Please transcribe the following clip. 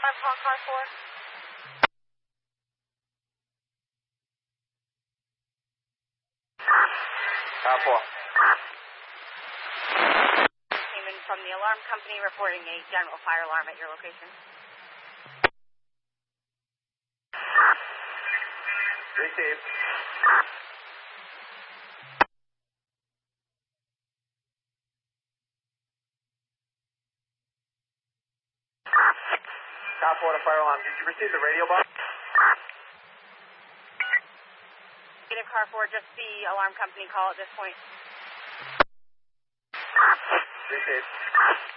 I'm calling car 4. Car 4. Came in from the alarm company reporting a general fire alarm at your location. Received. Car 4 to fire alarm. Did you receive the radio box? Negative car 4, just the alarm company call at this point. Received.